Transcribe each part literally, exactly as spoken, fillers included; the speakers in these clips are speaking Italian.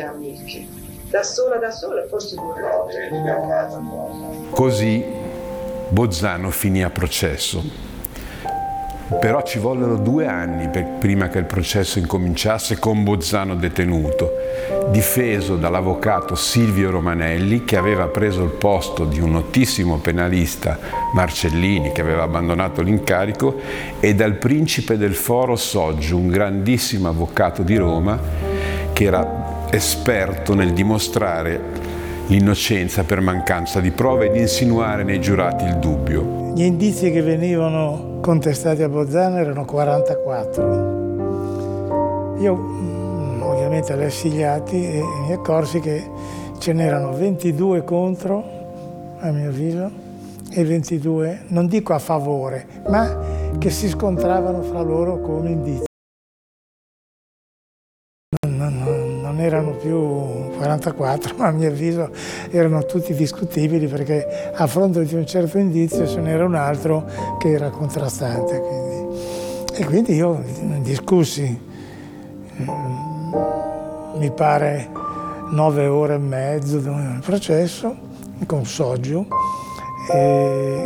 a Milchi, da sola da sola, forse due volte. Così Bozzano finì a processo. Però ci vollero due anni per, prima che il processo incominciasse con Bozzano detenuto, difeso dall'avvocato Silvio Romanelli, che aveva preso il posto di un notissimo penalista, Marcellini, che aveva abbandonato l'incarico, e dal principe del Foro Soggiu, un grandissimo avvocato di Roma, che era esperto nel dimostrare l'innocenza per mancanza di prove ed insinuare nei giurati il dubbio. Gli indizi che venivano contestati a Bozzano erano quarantaquattro. Io ovviamente li ho sigliati e mi accorsi che ce n'erano ventidue contro, a mio avviso, e ventidue, non dico a favore, ma che si scontravano fra loro come indizi. Non, non, non erano più quarantaquattro, ma a mio avviso erano tutti discutibili, perché a fronte di un certo indizio ce n'era un altro che era contrastante. Quindi. E quindi io discussi, mi pare, nove ore e mezzo del processo con Soggiu e,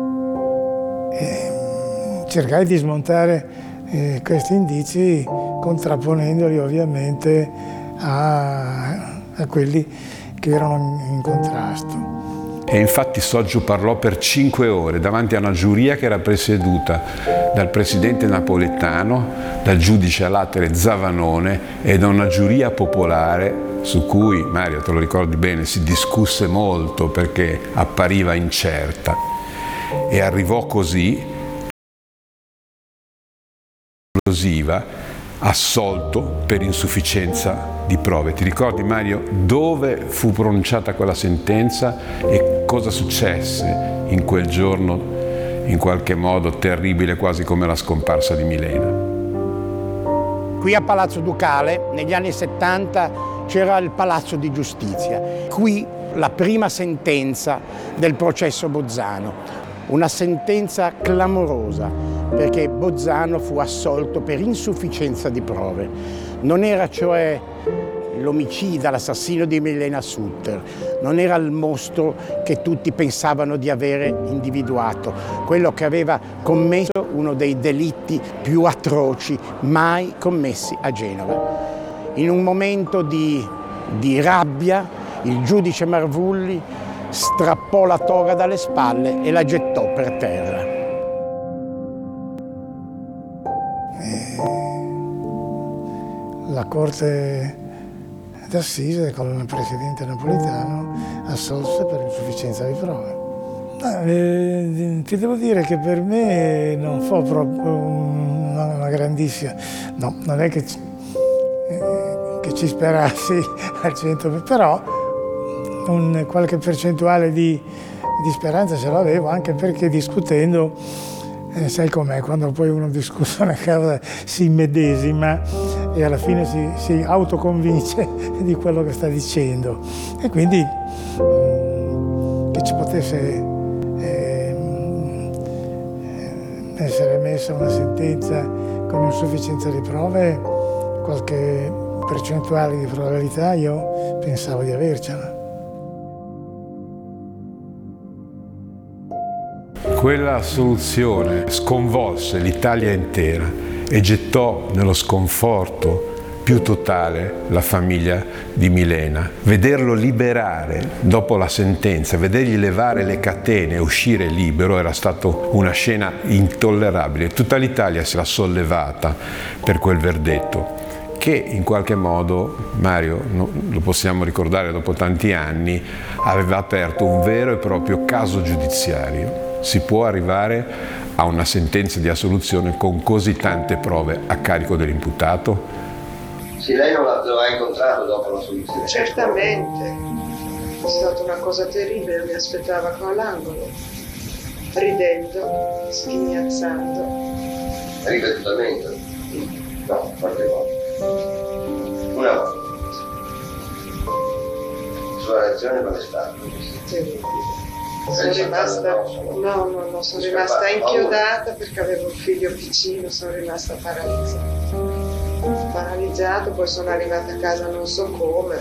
e cercai di smontare eh, questi indizi, contrapponendoli ovviamente a, a quelli che erano in contrasto. E infatti Soggiu parlò per cinque ore davanti a una giuria che era presieduta dal presidente Napoletano, dal giudice a latere Zavanone e da una giuria popolare su cui, Mario, te lo ricordi bene, si discusse molto perché appariva incerta. E arrivò così, esplosiva, assolto per insufficienza di prove. Ti ricordi, Mario, dove fu pronunciata quella sentenza e cosa successe in quel giorno, in qualche modo terribile, quasi come la scomparsa di Milena? Qui a Palazzo Ducale, negli anni settanta, c'era il Palazzo di Giustizia. Qui la prima sentenza del processo Bozzano. Una sentenza clamorosa, perché Bozzano fu assolto per insufficienza di prove. Non era cioè l'omicida, l'assassino di Milena Sutter, non era il mostro che tutti pensavano di avere individuato, quello che aveva commesso uno dei delitti più atroci mai commessi a Genova. In un momento di, di rabbia, il giudice Marvulli strappò la toga dalle spalle e la gettò per terra. La Corte d'Assise con il presidente Napolitano assolse per insufficienza di prove. Eh, ti devo dire che per me non fu proprio una, una grandissima, no, non è che ci, eh, che ci sperassi al cento per cento, però un, qualche percentuale di, di speranza ce l'avevo, anche perché discutendo, eh, sai com'è, quando poi uno discute una cosa si immedesima e alla fine si, si autoconvince di quello che sta dicendo, e quindi mh, che ci potesse eh, essere emessa una sentenza con insufficienza di prove, qualche percentuale di probabilità io pensavo di avercela. Quella soluzione sconvolse l'Italia intera e gettò nello sconforto più totale la famiglia di Milena. Vederlo liberare dopo la sentenza, vedergli levare le catene e uscire libero era stato una scena intollerabile. Tutta l'Italia si era sollevata per quel verdetto, che in qualche modo, Mario, lo possiamo ricordare dopo tanti anni, aveva aperto un vero e proprio caso giudiziario. Si può arrivare a una sentenza di assoluzione con così tante prove a carico dell'imputato? Sì, lei non lo ha incontrato dopo la soluzione? Certamente, è stata una cosa terribile, mi aspettava qua all'angolo, ridendo, sghignazzando. Ripetutamente? No, qualche volta. Una volta. Sua reazione qual è stata? Terribile. Sono rimasta, no, no, no, sono rimasta inchiodata perché avevo un figlio piccino, sono rimasta paralizzata. Paralizzata, poi sono arrivata a casa non so come.